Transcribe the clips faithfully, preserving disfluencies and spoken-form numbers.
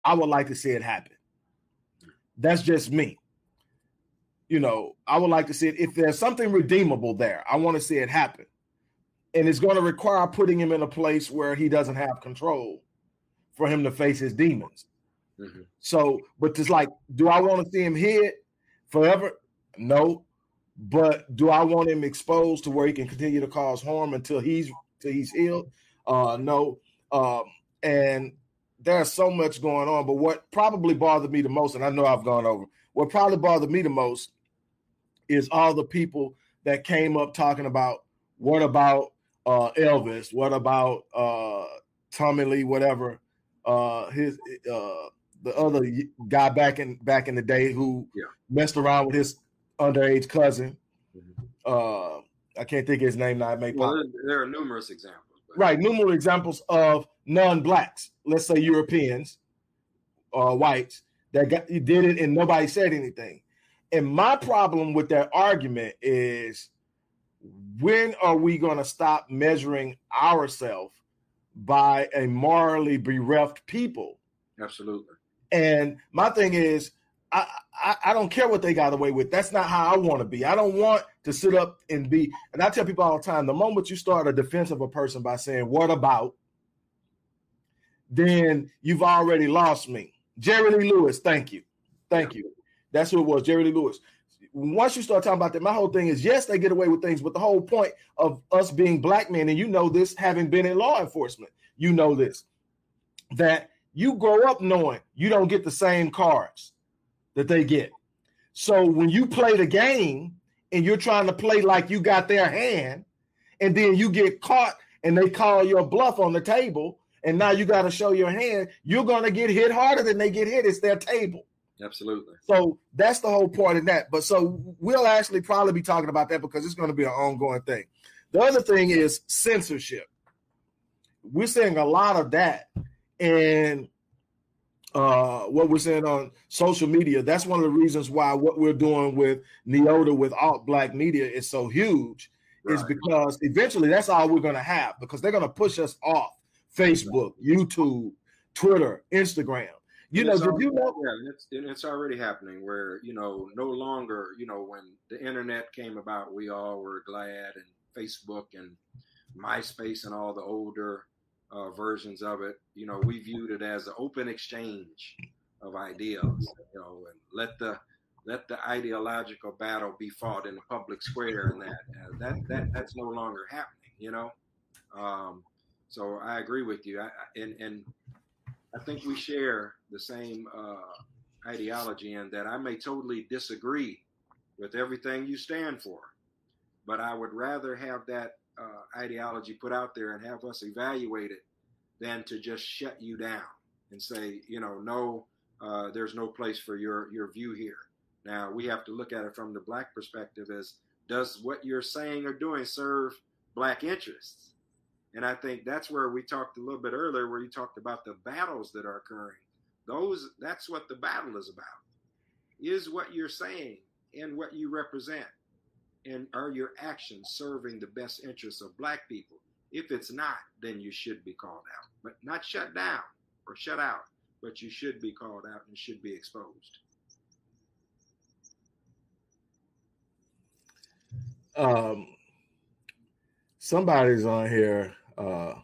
I would like to see it happen. That's just me. You know, I would like to see it. If there's something redeemable there, I want to see it happen. And it's going to require putting him in a place where he doesn't have control for him to face his demons. Mm-hmm. So, but just like, do I want to see him hid forever? No. But do I want him exposed to where he can continue to cause harm until he's until he's healed? Uh, no. Um, and there's so much going on. But what probably bothered me the most, and I know I've gone over, what probably bothered me the most is all the people that came up talking about what about uh, Elvis? What about uh, Tommy Lee? Whatever uh, his uh, the other guy back in back in the day who yeah. messed around with his underage cousin. Mm-hmm. Uh, I can't think of his name now. I may well, there, there are numerous examples. But. Right, numerous examples of non-blacks, let's say Europeans, uh, whites that got, did it and nobody said anything. And my problem with that argument is, when are we going to stop measuring ourselves by a morally bereft people? Absolutely. And my thing is, I, I, I don't care what they got away with. That's not how I want to be. I don't want to sit up and be, and I tell people all the time, the moment you start a defense of a person by saying, what about, then you've already lost me. Jerry Lee Lewis, thank you. Thank you. That's who it was, Jerry Lee Lewis. Once you start talking about that, my whole thing is, yes, they get away with things, but the whole point of us being black men, and you know this, having been in law enforcement, you know this, that you grow up knowing you don't get the same cards that they get. So when you play the game and you're trying to play like you got their hand, and then you get caught and they call your bluff on the table, and now you got to show your hand, you're going to get hit harder than they get hit. It's their table. Absolutely. So that's the whole point of that. But so we'll actually probably be talking about that because it's going to be an ongoing thing. The other thing is censorship. We're seeing a lot of that in uh, what we're seeing on social media. That's one of the reasons why what we're doing with Neota, with alt black media, is so huge, right. Is because eventually that's all we're going to have, because they're going to push us off Facebook, YouTube, Twitter, Instagram. You know, already, did you know? Yeah, it's, it's already happening where, you know, no longer, you know, when the internet came about, we all were glad, and Facebook and MySpace and all the older uh, versions of it, you know, we viewed it as an open exchange of ideas, you know, and let the let the ideological battle be fought in the public square, and that uh, that that that's no longer happening, you know. Um, so I agree with you, I, and and. I think we share the same uh, ideology in that I may totally disagree with everything you stand for, but I would rather have that uh, ideology put out there and have us evaluate it than to just shut you down and say, you know, no, uh, there's no place for your, your view here. Now, we have to look at it from the black perspective as, does what you're saying or doing serve black interests? And I think that's where we talked a little bit earlier, where you talked about the battles that are occurring. Those, that's what the battle is about. Is what you're saying and what you represent, and are your actions serving the best interests of black people? If it's not, then you should be called out, but not shut down or shut out, but you should be called out and should be exposed. Um, somebody's on here. Uh,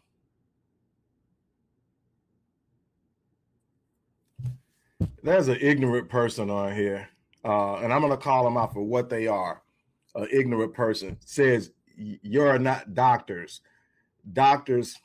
there's an ignorant person on here, uh, and I'm going to call them out for what they are. An ignorant person says, you're not doctors. Doctors,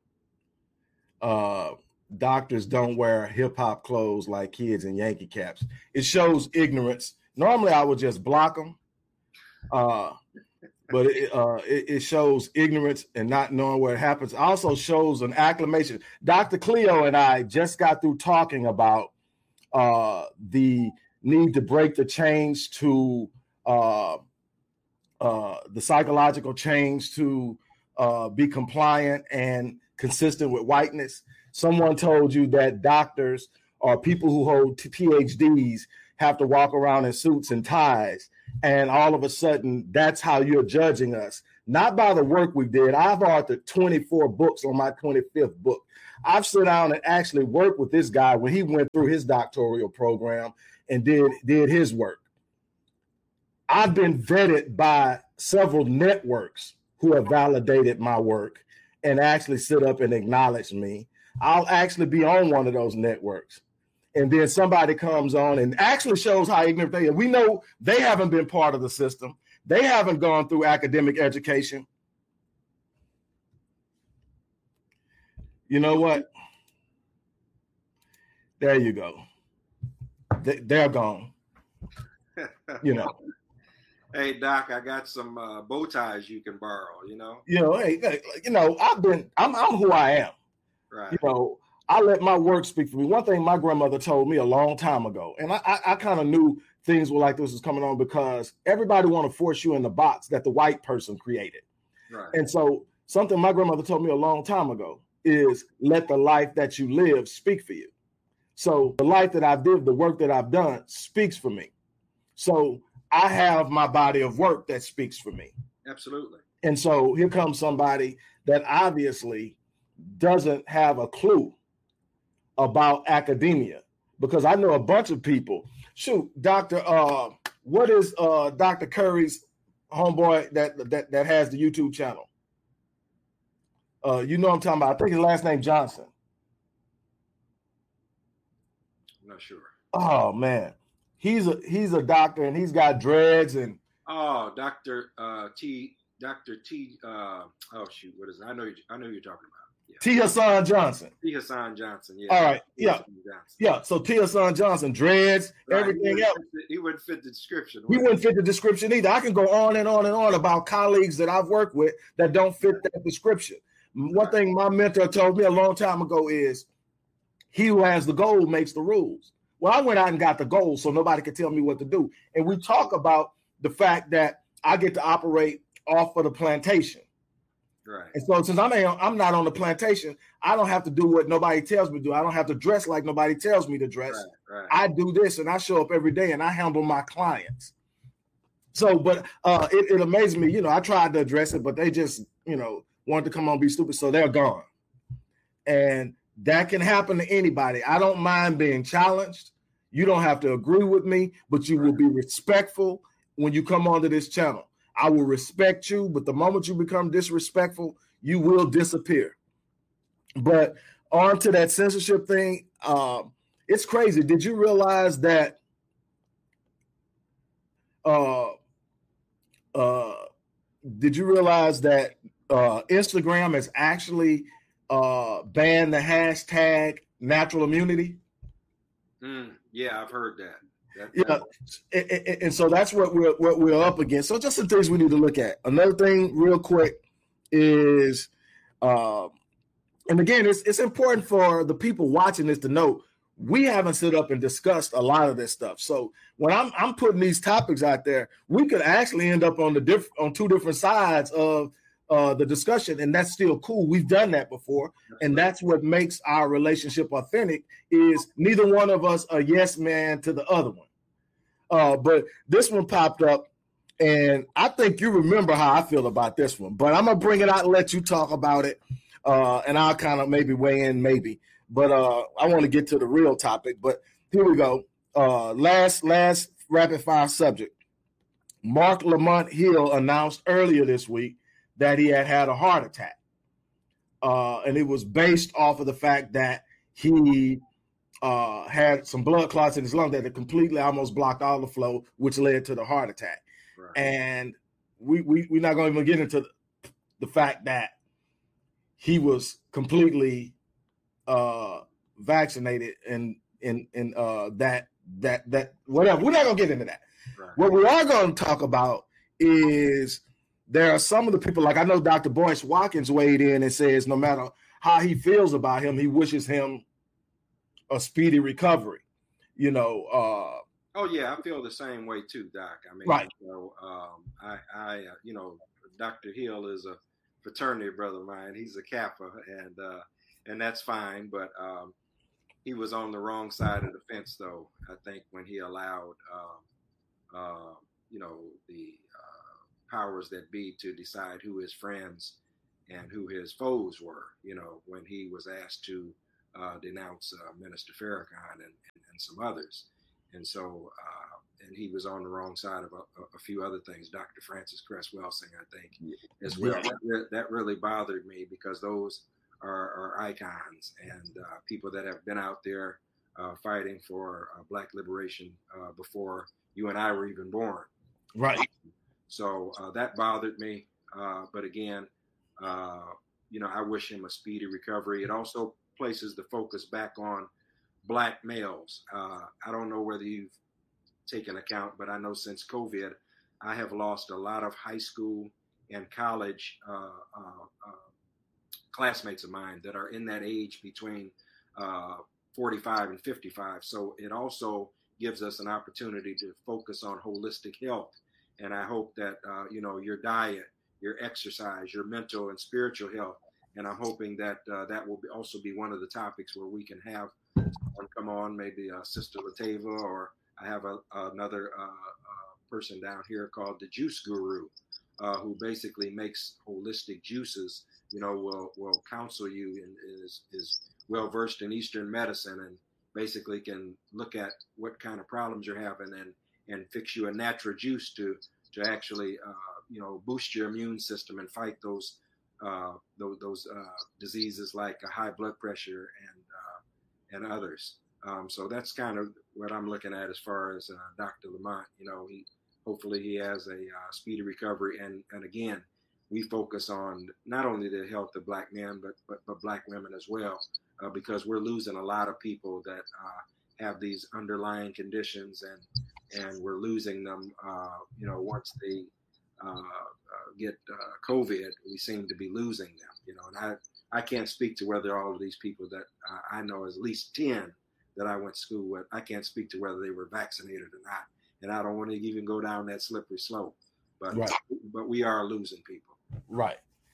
uh, doctors don't wear hip hop clothes like kids in Yankee caps. It shows ignorance. Normally I would just block them. Uh, But it, uh, it, it shows ignorance and not knowing what happens. It also shows an acclamation. Doctor Cleo and I just got through talking about uh, the need to break the chains to uh, uh, the psychological chains to uh, be compliant and consistent with whiteness. Someone told you that doctors or people who hold P H Ds have to walk around in suits and ties. And all of a sudden, that's how you're judging us. Not by the work we did. I've authored twenty-four books on my twenty-fifth book. I've sat down and actually worked with this guy when he went through his doctoral program and did did his work. I've been vetted by several networks who have validated my work and actually sit up and acknowledge me. I'll actually be on one of those networks. And then somebody comes on and actually shows how ignorant they are. We know they haven't been part of the system. They haven't gone through academic education. You know what? There you go. They, they're gone. You know. Hey, Doc, I got some uh, bow ties you can borrow, you know? You know, hey, you know, I've been, I'm, I'm who I am. Right. You know, I let my work speak for me. One thing my grandmother told me a long time ago, and I, I, I kind of knew things were like this was coming on because everybody want to force you in the box that the white person created. Right. And so something my grandmother told me a long time ago is let the life that you live speak for you. So the life that I've lived, the work that I've done speaks for me. So I have my body of work that speaks for me. Absolutely. And so here comes somebody that obviously doesn't have a clue about academia, because I know a bunch of people. Shoot, Doctor Uh, what is uh, Doctor Curry's homeboy that that that has the YouTube channel? Uh, you know what I'm talking about. I think his last name Johnson. I'm not sure. Oh man. He's a he's a doctor and he's got dreads and oh Doctor Uh, T Doctor T uh, oh shoot, what is it? I know you I know who you're talking about. Yeah. T. Hassan Johnson. T. Hassan Johnson, yeah. All right, T. yeah. Johnson. Yeah. So T. Hassan Johnson, dreads, right. everything he else. Fit, he wouldn't fit the description. He wouldn't fit the description either. I can go on and on and on about colleagues that I've worked with that don't fit that description. One right. thing my mentor told me a long time ago is he who has the goal makes the rules. Well, I went out and got the goal so nobody could tell me what to do. And we talk about the fact that I get to operate off of the plantation. Right. And so since I'm, a, I'm not on the plantation, I don't have to do what nobody tells me to do. I don't have to dress like nobody tells me to dress. Right, right. I do this and I show up every day and I handle my clients. So, but uh, it, it amazed me. You know, I tried to address it, but they just, you know, wanted to come on and be stupid. So they're gone. And that can happen to anybody. I don't mind being challenged. You don't have to agree with me, but you right. will be respectful when you come onto this channel. I will respect you, but the moment you become disrespectful, you will disappear. But on to that censorship thing, uh, it's crazy. Did you realize that uh, uh, did you realize that uh, Instagram has actually uh, banned the hashtag natural immunity? Mm, yeah, I've heard that. that yeah, and, and, and so that's what we're what we're up against. So just some things we need to look at. Another thing, real quick, is, uh, and again, it's it's important for the people watching this to know we haven't stood up and discussed a lot of this stuff. So when I'm I'm putting these topics out there, we could actually end up on the diff- on two different sides of uh, the discussion, and that's still cool. We've done that before, and that's what makes our relationship authentic. Is neither one of us a yes man to the other one. Uh, but this one popped up, and I think you remember how I feel about this one. But I'm gonna bring it out and let you talk about it, uh, and I'll kind of maybe weigh in, maybe. But uh, I want to get to the real topic. But here we go. Uh, last last rapid fire subject. Mark Lamont Hill announced earlier this week that he had had a heart attack. Uh, and it was based off of the fact that he uh, had some blood clots in his lung that had completely almost blocked all the flow, which led to the heart attack. Right. And we, we, we're not going to even get into the, the fact that he was completely uh, vaccinated and, and, and uh, that, that, that, whatever. We're not going to get into that. Right. What we are going to talk about is there are some of the people, like I know Doctor Boyce Watkins weighed in and says no matter how he feels about him, he wishes him a speedy recovery. You know. Uh, oh yeah, I feel the same way too, Doc. I mean, right. You know, um, I, I, uh, you know, Doctor Hill is a fraternity brother of mine. He's a Kappa, and uh, and that's fine. But um, he was on the wrong side of the fence, though. I think when he allowed, um, uh, you know, the powers that be to decide who his friends and who his foes were, you know, when he was asked to uh, denounce uh, Minister Farrakhan and, and, and some others. And so, uh, and he was on the wrong side of a, a few other things, Doctor Francis Cress Welsing, I think, as well. Yeah. That, that really bothered me because those are, are icons and uh, people that have been out there uh, fighting for uh, Black liberation uh, before you and I were even born. Right. So uh, that bothered me. Uh, but again, uh, you know, I wish him a speedy recovery. It also places the focus back on Black males. Uh, I don't know whether you've taken account, but I know since COVID, I have lost a lot of high school and college uh, uh, uh, classmates of mine that are in that age between uh, forty-five and fifty-five. So it also gives us an opportunity to focus on holistic health. And I hope that, uh, you know, your diet, your exercise, your mental and spiritual health. And I'm hoping that uh, that will be also be one of the topics where we can have someone come on, maybe uh, Sister Latava, or I have a, another uh, uh, person down here called the Juice Guru, uh, who basically makes holistic juices, you know, will, will counsel you and is, is well versed in Eastern medicine and basically can look at what kind of problems you're having and, and fix you a natural juice to, to actually, uh, you know, boost your immune system and fight those uh, those, those uh, diseases like uh, high blood pressure and uh, and others. Um, so that's kind of what I'm looking at as far as uh, Doctor Lamont. You know, he hopefully he has a uh, speedy recovery. And and again, we focus on not only the health of Black men, but but, but Black women as well, uh, because we're losing a lot of people that uh, have these underlying conditions, and and we're losing them. Uh, you know, once they uh, uh, get uh, COVID, we seem to be losing them. You know, and I I can't speak to whether all of these people that uh, I know, at least ten that I went to school with, I can't speak to whether they were vaccinated or not, and I don't want to even go down that slippery slope. But right. but we are losing people. Right.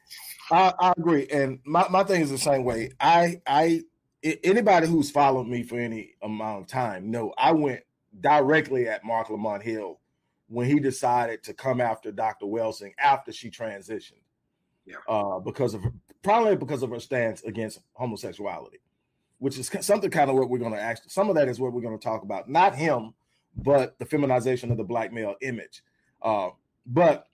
I, I agree, and my, my thing is the same way. I I anybody who's followed me for any amount of time know I went directly at Marc Lamont Hill when he decided to come after Doctor Welsing after she transitioned. Yeah. Uh, because of probably because of her stance against homosexuality, which is something kind of what we're going to actually. Some of that is what we're going to talk about. Not him, but the feminization of the Black male image. Uh, but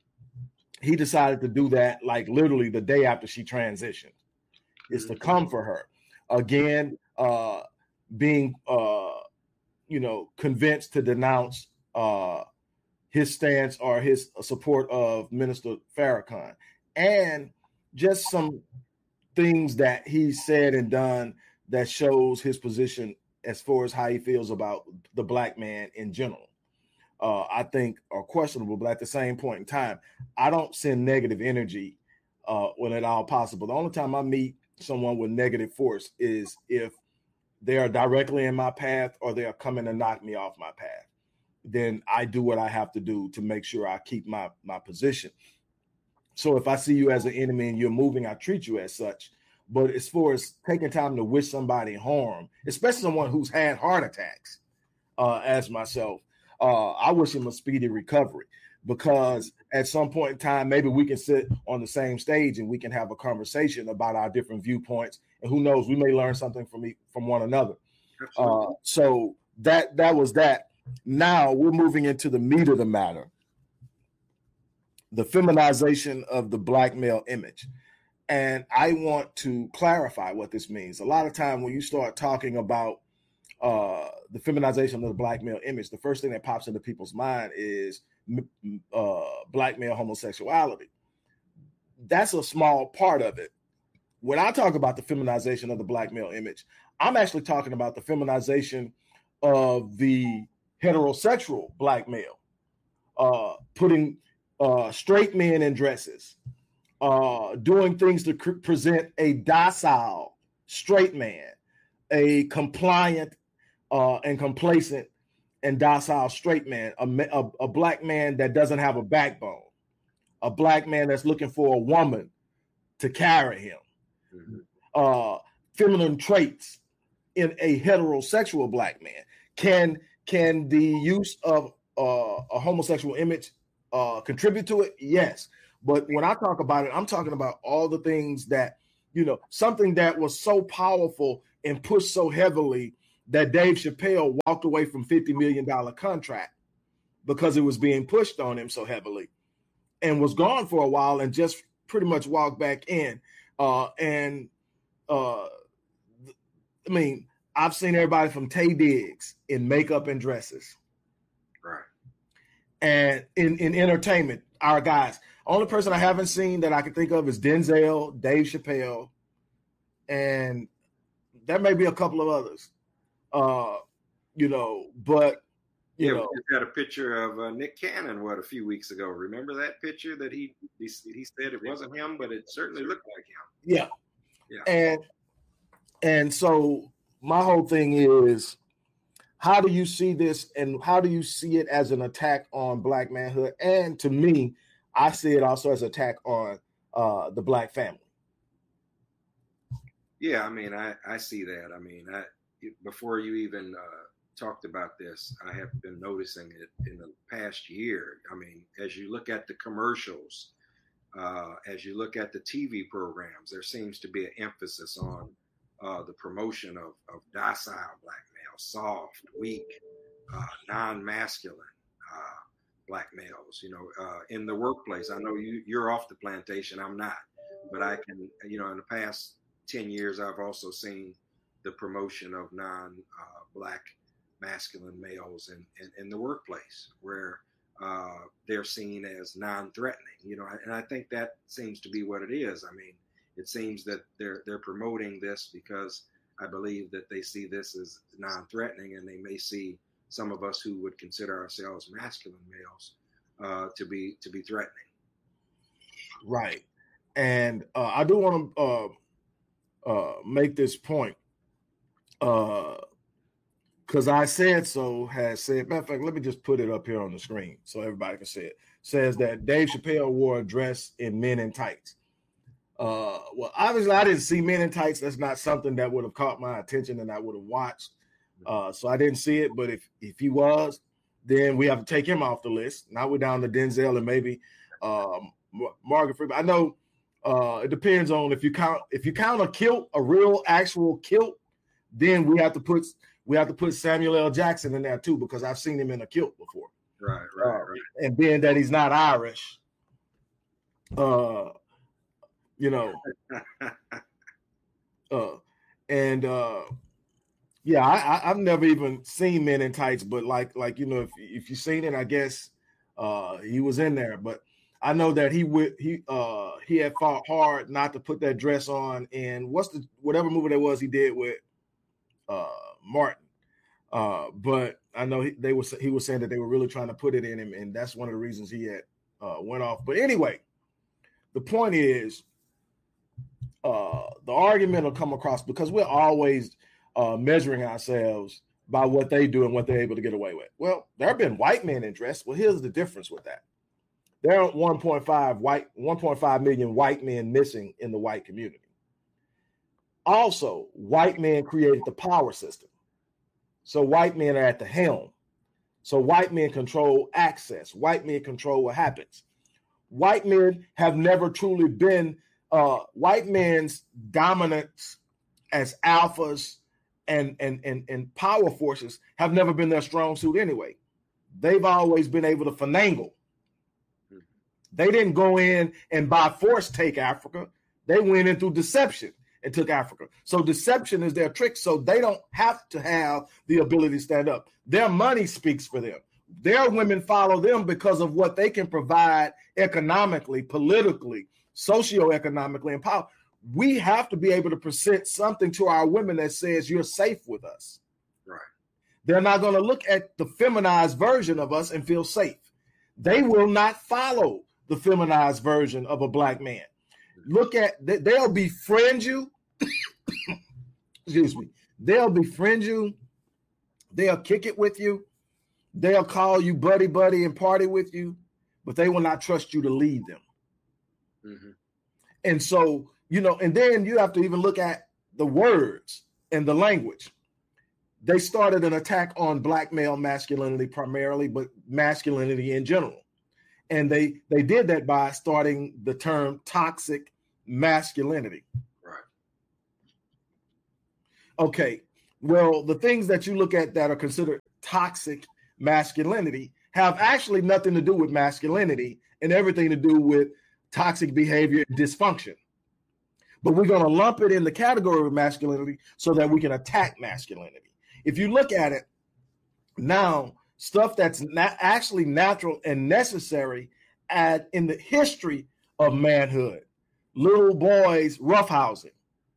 he decided to do that like literally the day after she transitioned. Is to come for her again, uh, being uh, you know convinced to denounce uh, his stance or his support of Minister Farrakhan, and just some things that he said and done that shows his position as far as how he feels about the Black man in general. Uh, I think are questionable, but at the same point in time, I don't send negative energy uh, when at all possible. The only time I meet someone with negative force is if they are directly in my path or they are coming to knock me off my path. Then I do what I have to do to make sure I keep my, my position. So if I see you as an enemy and you're moving, I treat you as such. But as far as taking time to wish somebody harm, especially someone who's had heart attacks, uh, as myself, uh, I wish him a speedy recovery, because at some point in time, maybe we can sit on the same stage and we can have a conversation about our different viewpoints. And who knows, we may learn something from me, from one another. Uh, so that that was that. Now we're moving into the meat of the matter, the feminization of the Black male image. And I want to clarify what this means. A lot of time when you start talking about uh, the feminization of the Black male image, the first thing that pops into people's mind is uh, Black male homosexuality. That's a small part of it. When I talk about the feminization of the Black male image, I'm actually talking about the feminization of the heterosexual Black male, uh, putting uh, straight men in dresses, uh, doing things to cr- present a docile straight man, a compliant uh, and complacent and docile straight man, a, a, a Black man that doesn't have a backbone, a Black man that's looking for a woman to carry him, mm-hmm. uh, feminine traits in a heterosexual Black man. Can can the use of uh, a homosexual image uh, contribute to it? Yes. But when I talk about it, I'm talking about all the things that, you know, something that was so powerful and pushed so heavily that Dave Chappelle walked away from fifty million dollars contract because it was being pushed on him so heavily, and was gone for a while and just pretty much walked back in. Uh, and uh, I mean, I've seen everybody from Taye Diggs in makeup and dresses. Right. And in, in entertainment, our guys. Only person I haven't seen that I can think of is Denzel, Dave Chappelle, and there may be a couple of others. Uh, you know, but you yeah, know, we had a picture of uh, Nick Cannon what a few weeks ago. Remember that picture that he he, he said it wasn't him, but it certainly looked like him. Yeah, yeah. And and so my whole thing is, how do you see this, and how do you see it as an attack on Black manhood? And to me, I see it also as an attack on uh, the Black family. Yeah, I mean, I, I see that. I mean, I before you even uh, talked about this, I have been noticing it in the past year. I mean, as you look at the commercials, uh, as you look at the T V programs, there seems to be an emphasis on uh, the promotion of, of docile Black males, soft, weak, uh, non-masculine uh, Black males. You know, uh, in the workplace, I know you, you're off the plantation. I'm not, but I can, you know, in the past ten years, I've also seen the promotion of non-Black uh, masculine males in, in, in the workplace, where uh, they're seen as non-threatening, you know, and I think that seems to be what it is. I mean, it seems that they're they're promoting this because I believe that they see this as non-threatening, and they may see some of us who would consider ourselves masculine males uh, to be to be threatening. Right, and uh, I do want to uh, uh, make this point. Because uh, I Said So has said, matter of fact, let me just put it up here on the screen so everybody can see it. Says that Dave Chappelle wore a dress in Men in Tights. Uh, well, obviously, I didn't see Men in Tights. That's not something that would have caught my attention and I would have watched. Uh, so I didn't see it. But if if he was, then we have to take him off the list. Now we're down to Denzel and maybe um, Morgan Freeman. I know uh, it depends on if you count if you count a kilt, a real actual kilt. Then we have to put we have to put Samuel L. Jackson in there too, because I've seen him in a kilt before. Right, right, uh, right. And being that he's not Irish, uh, you know, uh, and uh, yeah, I, I, I've never even seen Men in Tights, but like like you know, if if you've seen it, I guess uh, he was in there. But I know that he would he uh, he had fought hard not to put that dress on in what's the whatever movie that was he did with uh Martin, uh but I know he, they was he was saying that they were really trying to put it in him, and that's one of the reasons he had uh went off. But anyway, the point is uh the argument will come across because we're always uh measuring ourselves by what they do and what they're able to get away with. Well, there have been white men in dress. Well, here's the difference with that. There are one point five white one point five million white men missing in the white community. Also, white men created the power system. So white men are at the helm. So white men control access. White men control what happens. White men have never truly been, uh, white men's dominance as alphas and, and, and, and power forces have never been their strong suit anyway. They've always been able to finagle. They didn't go in and by force take Africa. They went in through deception and took Africa. So deception is their trick. So they don't have to have the ability to stand up. Their money speaks for them. Their women follow them because of what they can provide economically, politically, socioeconomically, and power. We have to be able to present something to our women that says you're safe with us. Right. They're not going to look at the feminized version of us and feel safe. They will not follow the feminized version of a Black man. Look at, they'll befriend you. Excuse me. They'll befriend you. They'll kick it with you. They'll call you buddy, buddy, and party with you, but they will not trust you to lead them. Mm-hmm. And so, you know, and then you have to even look at the words and the language. They started an attack on Black male masculinity primarily, but masculinity in general. And they, they did that by starting the term toxic masculinity. Right. Okay. Well, the things that you look at that are considered toxic masculinity have actually nothing to do with masculinity and everything to do with toxic behavior and dysfunction. But we're going to lump it in the category of masculinity so that we can attack masculinity. If you look at it now, stuff that's not actually natural and necessary at, in the history of manhood, little boys roughhousing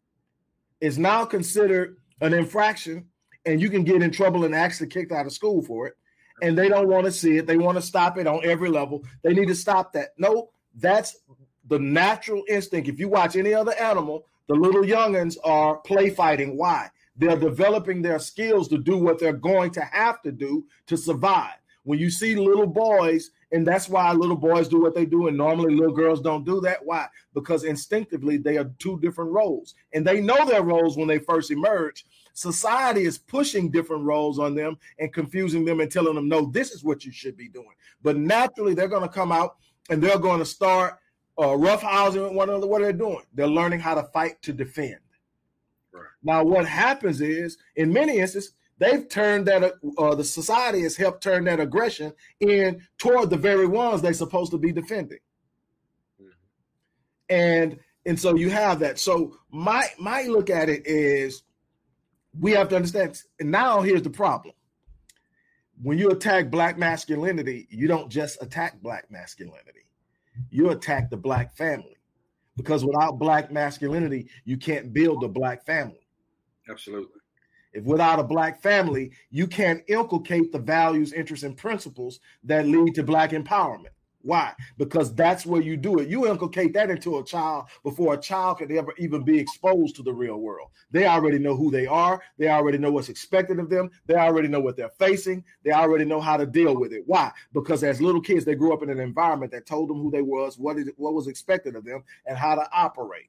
is now considered an infraction, and you can get in trouble and actually kicked out of school for it. And they don't want to see it. They want to stop it on every level. They need to stop that. No, that's the natural instinct. If you watch any other animal, the little youngins are play fighting. Why? They're developing their skills to do what they're going to have to do to survive. When you see little boys, and that's why little boys do what they do, and normally little girls don't do that. Why? Because instinctively they are two different roles, and they know their roles when they first emerge. Society is pushing different roles on them and confusing them and telling them, no, this is what you should be doing. But naturally, they're going to come out and they're going to start uh, roughhousing with one another. What are they doing? They're learning how to fight to defend. Right. Now, what happens is, in many instances, they've turned that, uh, the society has helped turn that aggression in toward the very ones they're supposed to be defending. Mm-hmm. And and so you have that. So my my look at it is, we have to understand. And now here's the problem. When you attack Black masculinity, you don't just attack Black masculinity. You attack the Black family. Because without Black masculinity, you can't build a Black family. Absolutely. If without a Black family, you can't inculcate the values, interests, and principles that lead to Black empowerment. Why? Because that's where you do it. You inculcate that into a child before a child could ever even be exposed to the real world. They already know who they are. They already know what's expected of them. They already know what they're facing. They already know how to deal with it. Why? Because as little kids, they grew up in an environment that told them who they was, what is what was expected of them, and how to operate.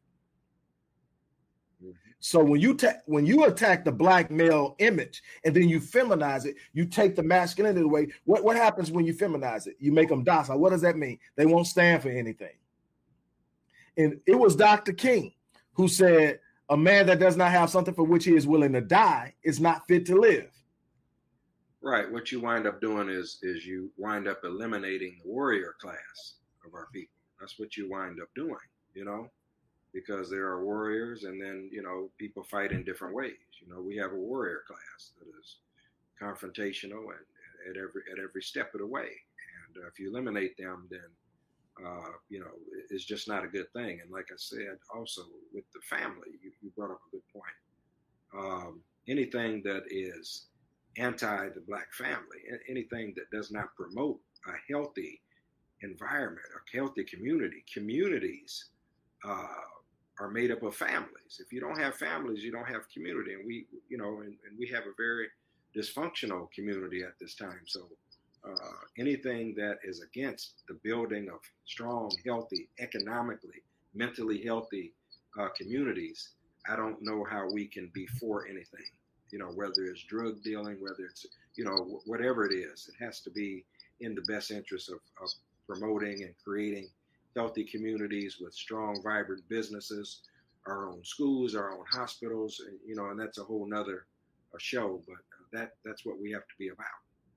So when you ta- when you attack the Black male image and then you feminize it, you take the masculinity away. What, what happens when you feminize it? You make them docile. What does that mean? They won't stand for anything. And it was Doctor King who said, a man that does not have something for which he is willing to die is not fit to live. Right. What you wind up doing is, is you wind up eliminating the warrior class of our people. That's what you wind up doing, you know? Because there are warriors, and then, you know, people fight in different ways. You know, we have a warrior class that is confrontational and at every at every step of the way. And uh, if you eliminate them, then, uh, you know, it's just not a good thing. And like I said, also with the family, you, you brought up a good point. Um, anything that is anti the Black family, anything that does not promote a healthy environment, a healthy community, communities, uh, are made up of families. If you don't have families, you don't have community. And we, you know, and, and we have a very dysfunctional community at this time. So uh, anything that is against the building of strong, healthy, economically, mentally healthy uh, communities, I don't know how we can be for anything, you know, whether it's drug dealing, whether it's, you know, whatever it is, it has to be in the best interest of, of promoting and creating healthy communities with strong, vibrant businesses, our own schools, our own hospitals, and, you know, and that's a whole nother a show, but that that's what we have to be about.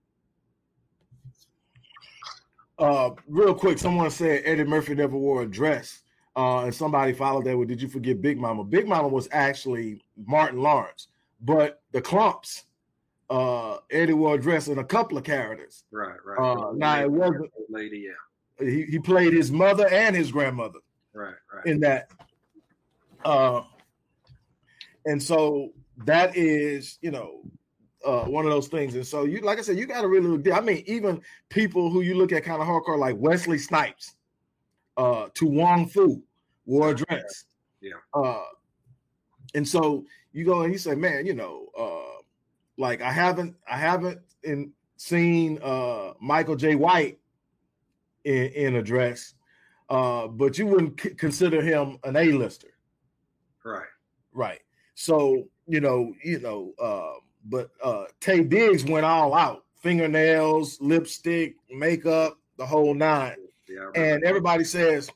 Uh, real quick, someone said Eddie Murphy never wore a dress, uh, and somebody followed that with, did you forget Big Mama? Big Mama was actually Martin Lawrence, but the Clumps, uh, Eddie wore a dress in a couple of characters. Right, right. Uh, now it wasn't lady, yeah. He, he played his mother and his grandmother. Right, right. In that. Uh, and so that is, you know, uh, one of those things. And so you, like I said, you got to really look. I mean, even people who you look at kind of hardcore, like Wesley Snipes, uh, to Wong Fu, wore a dress. Yeah. Uh, and so you go and you say, man, you know, uh, like I haven't, I haven't in, seen uh, Michael J. White in, in a dress, uh, but you wouldn't c- consider him an A-lister. Right. Right. So, you know, you know, uh, but uh, Taye Diggs went all out, fingernails, lipstick, makeup, the whole nine. Yeah, and everybody says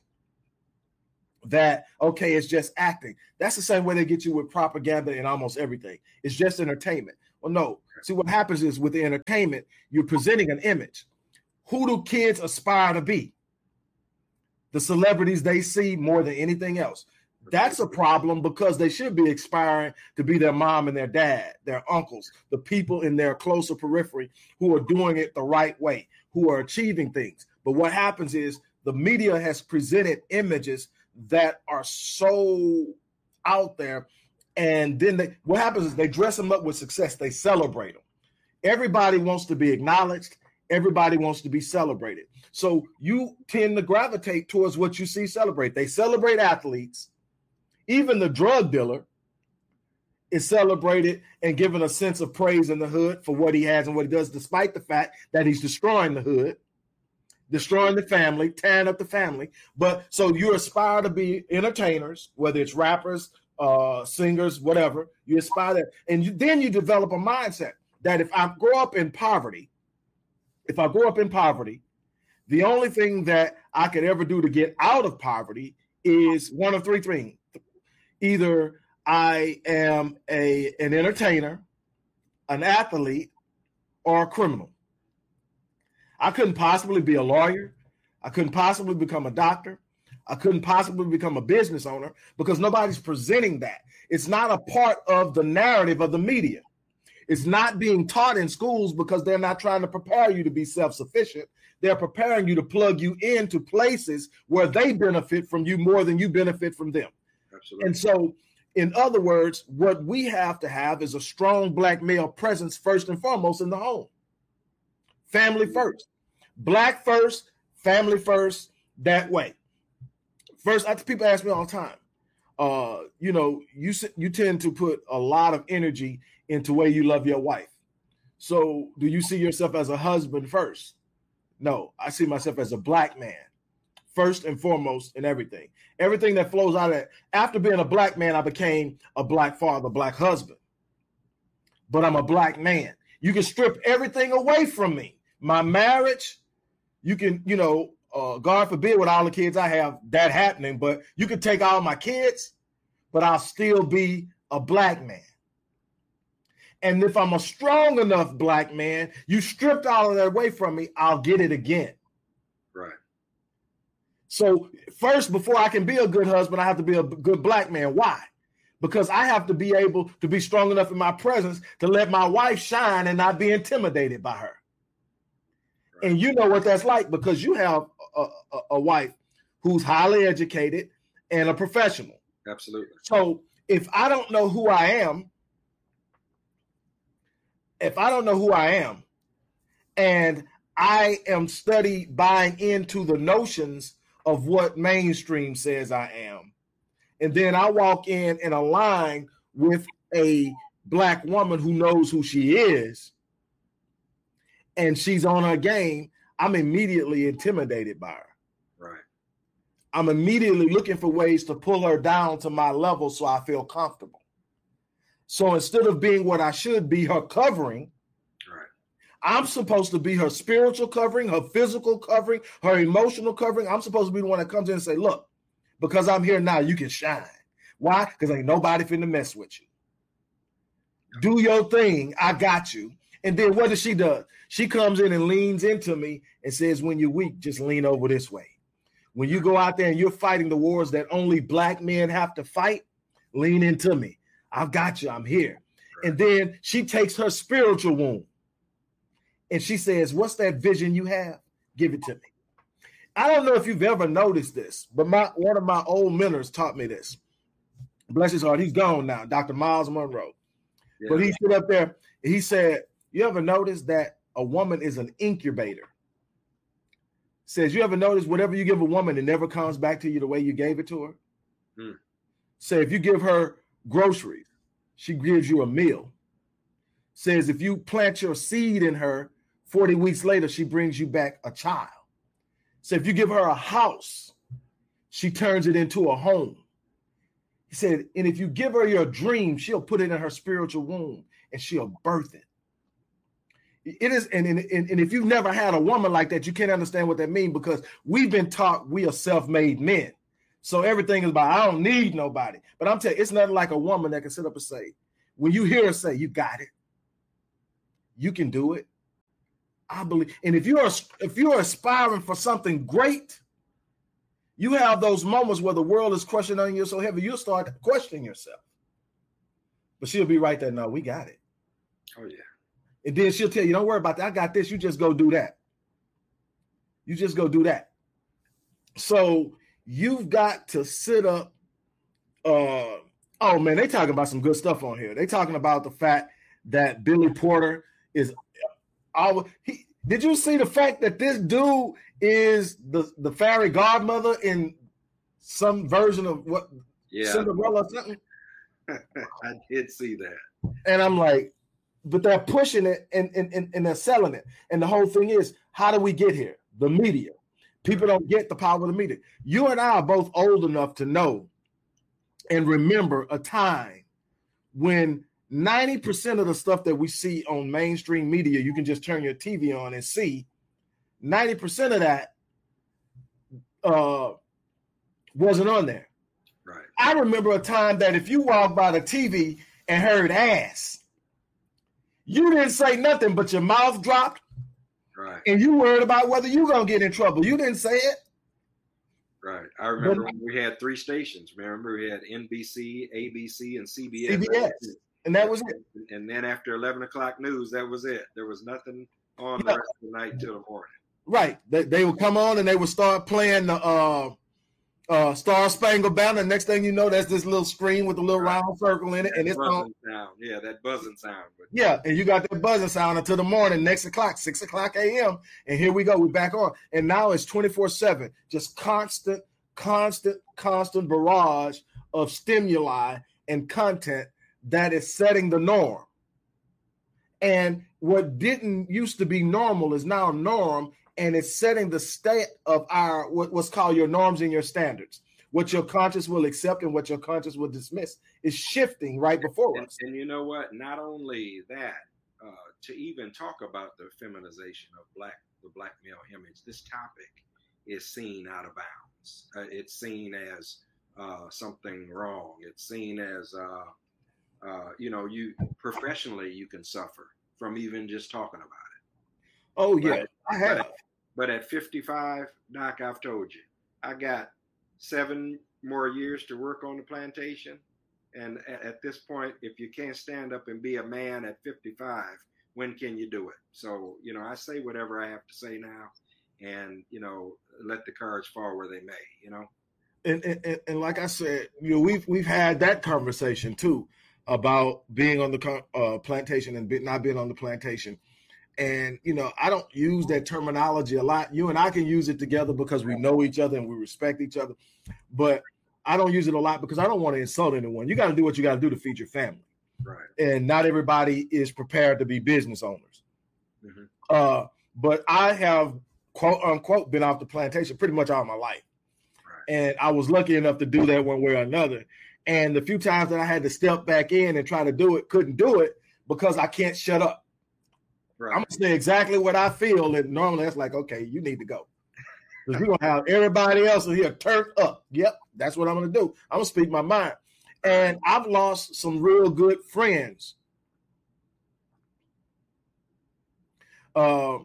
that, okay, it's just acting. That's the same way they get you with propaganda and almost everything. It's just entertainment. Well, no. See, what happens is with the entertainment, you're presenting an image. Who do kids aspire to be? The celebrities they see more than anything else. That's a problem because they should be aspiring to be their mom and their dad, their uncles, the people in their closer periphery who are doing it the right way, who are achieving things. But what happens is the media has presented images that are so out there. And then they, what happens is they dress them up with success. They celebrate them. Everybody wants to be acknowledged. Everybody wants to be celebrated. So you tend to gravitate towards what you see celebrate. They celebrate athletes. Even the drug dealer is celebrated and given a sense of praise in the hood for what he has and what he does, despite the fact that he's destroying the hood, destroying the family, tearing up the family. But so you aspire to be entertainers, whether it's rappers, uh, singers, whatever. You aspire that. And you, then you develop a mindset that if I grow up in poverty, if I grow up in poverty, the only thing that I could ever do to get out of poverty is one of three things. Either I am a an entertainer, an athlete, or a criminal. I couldn't possibly be a lawyer. I couldn't possibly become a doctor. I couldn't possibly become a business owner because nobody's presenting that. It's not a part of the narrative of the media. It's not being taught in schools because they're not trying to prepare you to be self-sufficient. They're preparing you to plug you into places where they benefit from you more than you benefit from them. Absolutely. And so, in other words, what we have to have is a strong Black male presence first and foremost in the home. Family first. Black first, family first, that way. First, I, people ask me all the time, uh, you know, you you tend to put a lot of energy into the way you love your wife. So do you see yourself as a husband first? No, I see myself as a Black man, first and foremost in everything. Everything that flows out of that. After being a Black man, I became a Black father, Black husband. But I'm a Black man. You can strip everything away from me. My marriage, you can, you know, uh, God forbid with all the kids I have that happening, but you can take all my kids, but I'll still be a Black man. And if I'm a strong enough Black man, you stripped all of that away from me, I'll get it again. Right. So first, before I can be a good husband, I have to be a good Black man. Why? Because I have to be able to be strong enough in my presence to let my wife shine and not be intimidated by her. Right. And you know what that's like because you have a, a, a wife who's highly educated and a professional. Absolutely. So if I don't know who I am, if I don't know who I am, and I am study buying into the notions of what mainstream says I am, and then I walk in and align with a Black woman who knows who she is, and she's on her game, I'm immediately intimidated by her. Right. I'm immediately looking for ways to pull her down to my level so I feel comfortable. So instead of being what I should be, her covering, right, I'm supposed to be her spiritual covering, her physical covering, her emotional covering. I'm supposed to be the one that comes in and say, look, because I'm here now, you can shine. Why? Because ain't nobody finna mess with you. Do your thing. I got you. And then what does she do? She comes in and leans into me and says, when you're weak, just lean over this way. When you go out there and you're fighting the wars that only Black men have to fight, lean into me. I've got you. I'm here. And then she takes her spiritual wound and she says, what's that vision you have? Give it to me. I don't know if you've ever noticed this, but my one of my old mentors taught me this. Bless his heart. He's gone now, Doctor Miles Monroe. Yeah. But he stood up there and he said, you ever notice that a woman is an incubator? Says, you ever notice whatever you give a woman, it never comes back to you the way you gave it to her? Hmm. Say, if you give her groceries, she gives you a meal. Says if you plant your seed in her, forty weeks later, she brings you back a child. So if you give her a house, she turns it into a home. He said, and if you give her your dream, she'll put it in her spiritual womb and she'll birth it. It is, and, and, and if you've never had a woman like that, you can't understand what that means, because we've been taught we are self-made men. So everything is about, I don't need nobody. But I'm telling you, it's nothing like a woman that can sit up and say, when you hear her say, you got it, you can do it. I believe. And if you're if you're aspiring for something great, you have those moments where the world is crushing on you so heavy, you'll start questioning yourself. But she'll be right there. No, we got it. Oh, yeah. And then she'll tell you, don't worry about that. I got this. You just go do that. You just go do that. So you've got to sit up. Uh, oh, man, they talking about some good stuff on here. They talking about the fact that Billy Porter is all he. Did you see the fact that this dude is the, the fairy godmother in some version of what yeah. Cinderella or something? I did see that. And I'm like, but they're pushing it and, and, and, and they're selling it. And the whole thing is, how do we get here? The media. People don't get the power of the media. You and I are both old enough to know and remember a time when ninety percent of the stuff that we see on mainstream media, you can just turn your T V on and see ninety percent of that uh, wasn't on there. Right. I remember a time that if you walked by the T V and heard ass, you didn't say nothing, but your mouth dropped. Right. And you worried about whether you're going to get in trouble. You didn't say it. Right. I remember but, when we had three stations. Remember, we had N B C, A B C, and C B S. C B S. And that was it. And then after eleven o'clock news, that was it. There was nothing on yeah. the rest of the night till the morning. Right. They, they would come on and they would start playing the uh, uh, Star Spangled Banner. Next thing you know, there's this little screen with a little right. round circle in it. That and it's buzzing on. sound. Yeah, that buzzing sound. But, yeah, and you got that buzzing sound until the morning, next o'clock, six o'clock a.m. And here we go. We're back on. And now it's twenty-four seven. Just constant, constant, constant barrage of stimuli and content that is setting the norm. And what didn't used to be normal is now norm, and it's setting the state of our what, what's called your norms and your standards. What your conscience will accept and what your conscience will dismiss is shifting right before and, us. And you know what? Not only that, uh, to even talk about the feminization of black the black male image, this topic is seen out of bounds. Uh, it's seen as uh, something wrong. It's seen as uh, Uh, you know, you professionally you can suffer from even just talking about it. Oh yeah, but, I have. But, but at fifty-five, Doc, I've told you, I got seven more years to work on the plantation. And at, at this point, if you can't stand up and be a man at fifty-five, when can you do it? So, you know, I say whatever I have to say now, and you know, let the cards fall where they may. You know. And and, and like I said, you know, we've we've had that conversation too, about being on the uh, plantation and be, not being on the plantation. And, you know, I don't use that terminology a lot. You and I can use it together because we know each other and we respect each other. But I don't use it a lot because I don't want to insult anyone. You got to do what you got to do to feed your family. Right. And not everybody is prepared to be business owners. Mm-hmm. Uh, but I have, quote unquote, been off the plantation pretty much all my life. Right. And I was lucky enough to do that one way or another. And the few times that I had to step back in and try to do it, couldn't do it because I can't shut up. Right. I'm going to say exactly what I feel. And normally that's like, okay, you need to go. Because we're going to have everybody else in here turned up. Yep, that's what I'm going to do. I'm going to speak my mind. And I've lost some real good friends. Uh,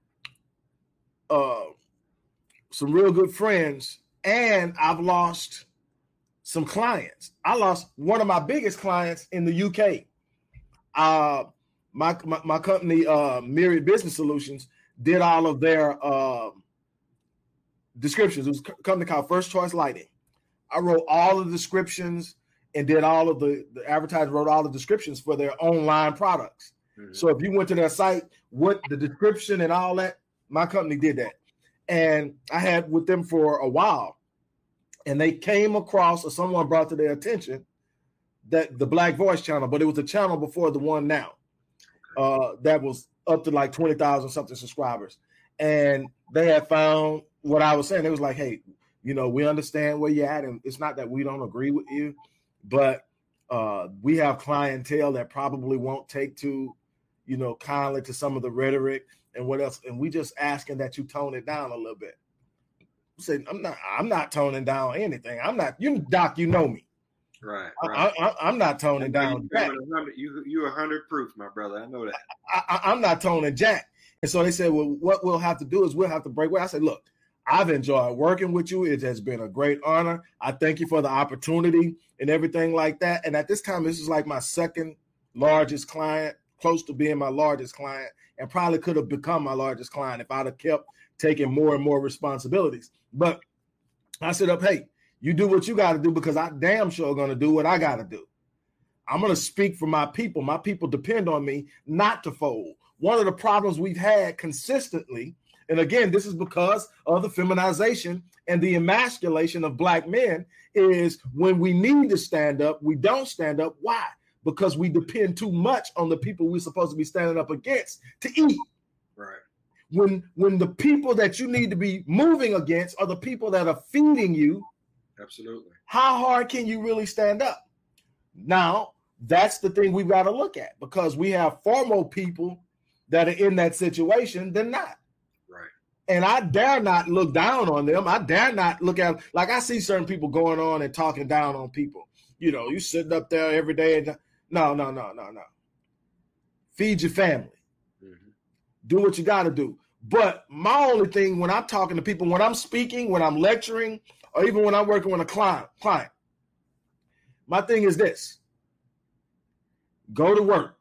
uh, some real good friends. And I've lost some clients. I lost one of my biggest clients in the U K. Uh, my, my my company, uh, Myriad Business Solutions, did all of their uh, descriptions. It was a company called First Choice Lighting. I wrote all the descriptions and did all of the, the advertisers wrote all the descriptions for their online products. Mm-hmm. So if you went to their site, what the description and all that, my company did that. And I had with them for a while. And they came across, or someone brought to their attention, that the Black Voice channel, but it was a channel before the one now, uh, that was up to like twenty thousand something subscribers. And they had found what I was saying. It was like, hey, you know, we understand where you're at, and it's not that we don't agree with you, but uh, we have clientele that probably won't take to you know, kindly to some of the rhetoric and what else. And we just asking that you tone it down a little bit. Say, I'm not, I'm not toning down anything. I'm not, you Doc, you know me. Right, right. I, I, I'm not toning down. You, you, you a hundred proof, my brother. I know that. I, I, I'm not toning jack. And so they said, well, what we'll have to do is we'll have to break away. I said, look, I've enjoyed working with you. It has been a great honor. I thank you for the opportunity and everything like that. And at this time, this is like my second largest client, close to being my largest client, and probably could have become my largest client if I'd have kept taking more and more responsibilities. But I said up, hey, you do what you got to do because I damn sure going to do what I got to do. I'm going to speak for my people. My people depend on me not to fold. One of the problems we've had consistently, and again, this is because of the feminization and the emasculation of Black men, is when we need to stand up, we don't stand up. Why? Because we depend too much on the people we're supposed to be standing up against to eat. Right. When, when the people that you need to be moving against are the people that are feeding you, absolutely, how hard can you really stand up? Now, that's the thing we've got to look at, because we have far more people that are in that situation than not. Right. And I dare not look down on them. I dare not look at, like I see certain people going on and talking down on people. You know, you sitting up there every day. And, no, no, no, no, no. Feed your family. Mm-hmm. Do what you got to do. But my only thing when I'm talking to people, when I'm speaking, when I'm lecturing, or even when I'm working with a client, client, my thing is this. Go to work.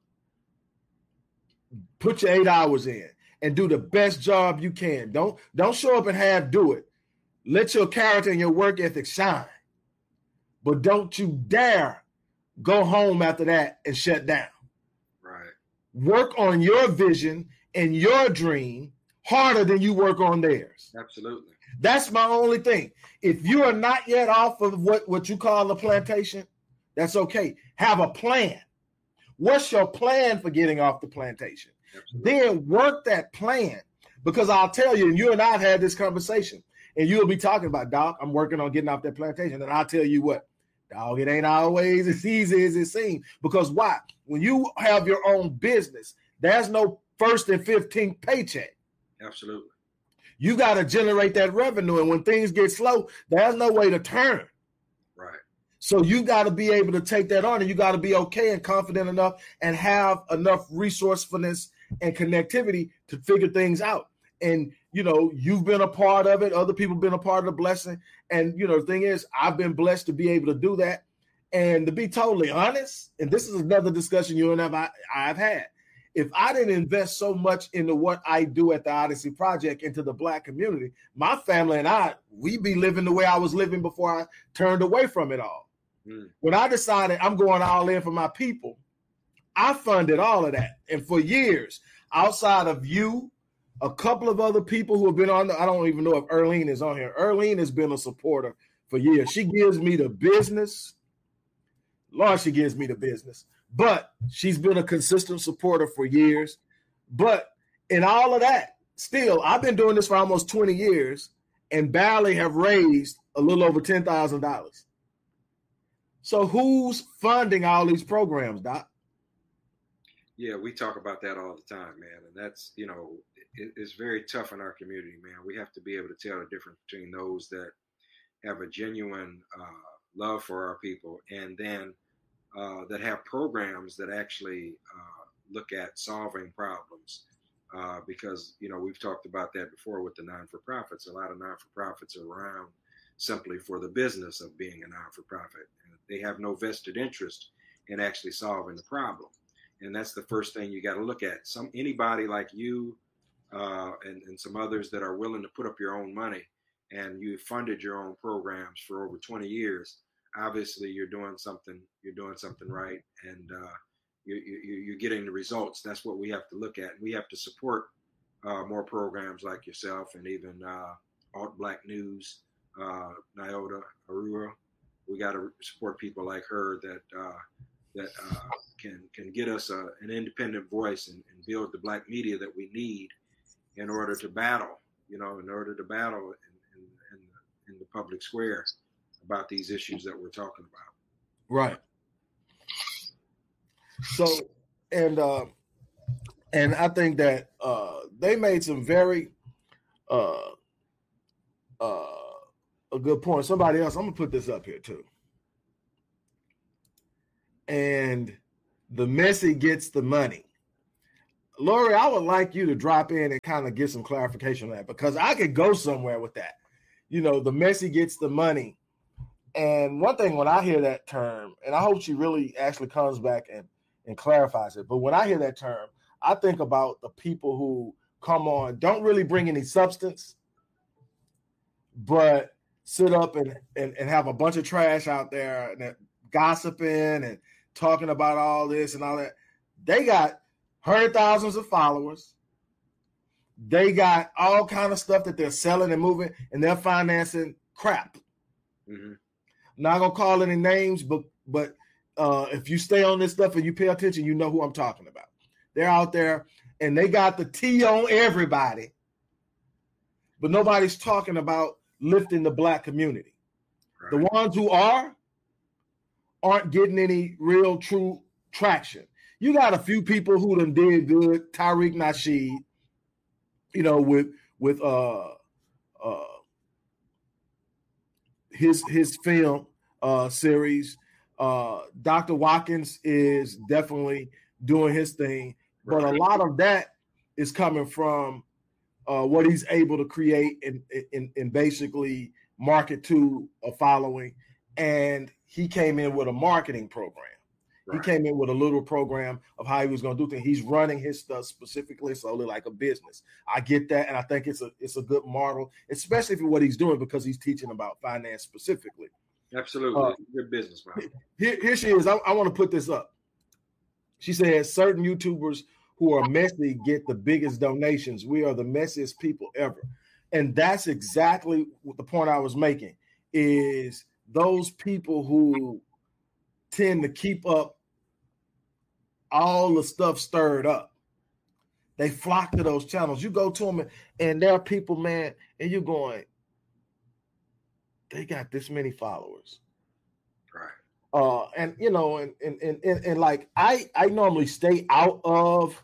Put your eight hours in and do the best job you can. Don't, don't show up and half do it. Let your character and your work ethic shine. But don't you dare go home after that and shut down. Right. Work on your vision and your dream harder than you work on theirs. Absolutely. That's my only thing. If you are not yet off of what, what you call a plantation, that's okay. Have a plan. What's your plan for getting off the plantation? Absolutely. Then work that plan. Because I'll tell you, and you and I have had this conversation, and you'll be talking about, Doc, I'm working on getting off that plantation. And I'll tell you what, dog, it ain't always as easy as it seems. Because why? When you have your own business, there's no first and fifteenth paycheck. Absolutely. You got to generate that revenue. And when things get slow, there's no way to turn. Right. So you got to be able to take that on, and you got to be okay and confident enough and have enough resourcefulness and connectivity to figure things out. And, you know, you've been a part of it. Other people have been a part of the blessing. And, you know, the thing is, I've been blessed to be able to do that. And to be totally honest, and this is another discussion you and I, I've had. If I didn't invest so much into what I do at the Odyssey Project into the Black community, my family and I, we'd be living the way I was living before I turned away from it all. Mm. When I decided I'm going all in for my people, I funded all of that. And for years, outside of you, a couple of other people who have been on, the, I don't even know if Erlene is on here. Erlene has been a supporter for years. She gives me the business. Lord, she gives me the business. But she's been a consistent supporter for years. But in all of that, still, I've been doing this for almost twenty years and barely have raised a little over ten thousand dollars. So who's funding all these programs, Doc? Yeah, we talk about that all the time, man. And that's, you know, it, it's very tough in our community, man. We have to be able to tell the difference between those that have a genuine uh, love for our people and then uh, that have programs that actually uh, look at solving problems. Uh, because, you know, we've talked about that before with the non-for-profits. A lot of non-for-profits are around simply for the business of being a non-for-profit. And they have no vested interest in actually solving the problem. And that's the first thing you got to look at. Some anybody like you uh, and, and some others that are willing to put up your own money and you funded your own programs for over twenty years. Obviously, you're doing something. You're doing something right, and uh, you, you, you're getting the results. That's what we have to look at. We have to support uh, more programs like yourself, and even uh, Alt Black News, uh, Nyota Arua. We got to support people like her that. Uh, that uh, can can get us a, an independent voice and, and build the Black media that we need in order to battle, you know, in order to battle in, in, in, the, in the public square about these issues that we're talking about. Right. So, and uh, And I think that uh, they made some very uh, uh, a good point. Somebody else, I'm gonna put this up here too. And the Messi gets the money. Lori, I would like you to drop in and kind of get some clarification on that, because I could go somewhere with that. You know, the Messi gets the money. And one thing when I hear that term, and I hope she really actually comes back and, and clarifies it, but when I hear that term, I think about the people who come on, don't really bring any substance, but sit up and, and, and have a bunch of trash out there and gossiping and talking about all this and all that. They got hundred thousands of followers. They got all kind of stuff that they're selling and moving, and they're financing crap. Mm-hmm. Not gonna call any names, but but uh, if you stay on this stuff and you pay attention, you know who I'm talking about. They're out there, and they got the tea on everybody, but nobody's talking about lifting the Black community. Right. The ones who are aren't getting any real true traction. You got a few people who done did good. Tariq Nasheed, you know, with with uh uh his his film uh series. Uh Doctor Watkins is definitely doing his thing, but a lot of that is coming from uh what he's able to create and and, and basically market to a following. And he came in with a marketing program. Right. He came in with a little program of how he was going to do things. He's running his stuff specifically solely like a business. I get that, and I think it's a it's a good model, especially for what he's doing, because he's teaching about finance specifically. Absolutely, uh, good business model. Here, here she is. I, I want to put this up. She says certain YouTubers who are messy get the biggest donations. We are the messiest people ever, and that's exactly what the point I was making is those people who tend to keep up all the stuff stirred up. They flock to those channels. You go to them, and, and there are people, man, and you're going, they got this many followers. Right. Uh, and, you know, and, and, and, and, and like, I, I normally stay out of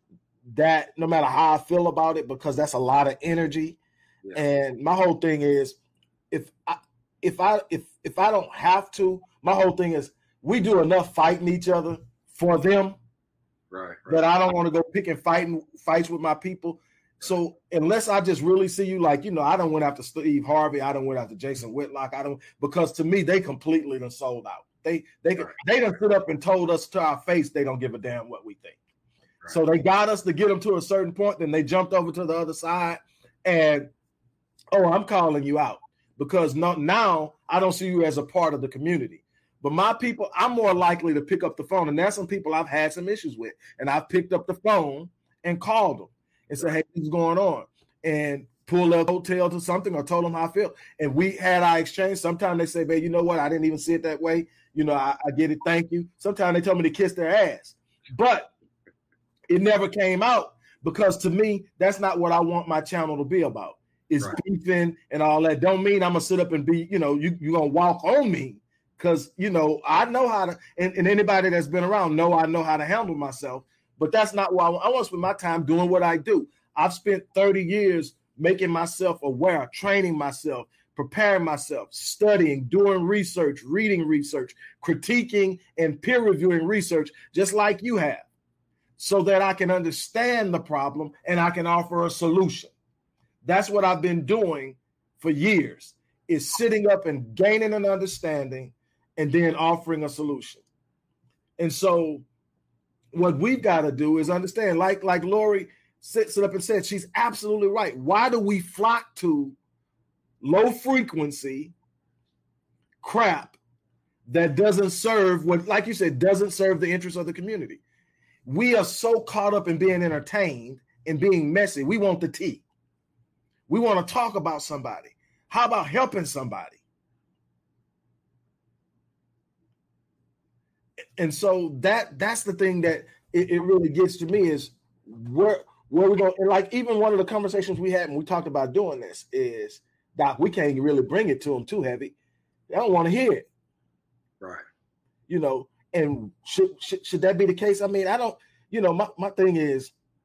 that no matter how I feel about it, because that's a lot of energy. Yeah. And my whole thing is, if I, if I, if, if I don't have to, my whole thing is, we do enough fighting each other for them, right, right. that I don't want to go picking fighting fights with my people. Right. So unless I just really see you, like, you know, I don't went after Steve Harvey, I don't went after Jason Whitlock, I don't, because to me they completely done sold out. They they right. they done stood up and told us to our face they don't give a damn what we think. Right. So they got us to get them to a certain point, then they jumped over to the other side, and oh, I'm calling you out because no, now I don't see you as a part of the community. But my people, I'm more likely to pick up the phone. And there's some people I've had some issues with. And I've picked up the phone and called them and said, hey, what's going on? And pulled a hotel to something or told them how I feel. And we had our exchange. Sometimes they say, babe, you know what? I didn't even see it that way. You know, I, I get it. Thank you. Sometimes they tell me to kiss their ass. But it never came out because to me, that's not what I want my channel to be about. It's right. beefing and all that. Don't mean I'm going to sit up and be, you know, you, you're going to walk on me. Because, you know, I know how to, and, and anybody that's been around know I know how to handle myself. But that's not why I want, I want to spend my time doing what I do. I've spent thirty years making myself aware, training myself, preparing myself, studying, doing research, reading research, critiquing and peer reviewing research, just like you have, so that I can understand the problem and I can offer a solution. That's what I've been doing for years, is sitting up and gaining an understanding and then offering a solution. And so what we've got to do is understand, like, like Lori sits up and said, she's absolutely right. Why do we flock to low frequency crap that doesn't serve what, like you said, doesn't serve the interests of the community? We are so caught up in being entertained and being messy. We want the tea. We want to talk about somebody. How about helping somebody? And so that that's the thing that it, it really gets to me is where where we go. And like even one of the conversations we had when we talked about doing this is, Doc, we can't really bring it to them too heavy. They don't want to hear it. Right. You know, and should, should should that be the case? I mean, I don't, you know, my, my thing is